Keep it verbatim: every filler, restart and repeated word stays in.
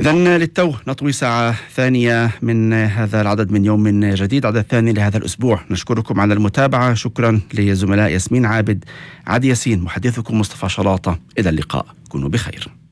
إذن للتو نطوي ساعة ثانية من هذا العدد من يوم جديد، عدد ثاني لهذا الأسبوع. نشكركم على المتابعة. شكرا لزملاء ياسمين عابد، عادي ياسين، محدثكم مصطفى شلاطة. إلى اللقاء، كونوا بخير.